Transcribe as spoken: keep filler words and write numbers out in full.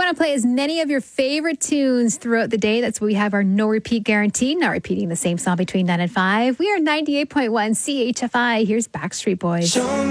want to play as many of your favorite tunes throughout the day. That's why we have our no repeat guarantee, not repeating the same song between nine and five. We are ninety-eight point one C H F I. Here's Backstreet Boys.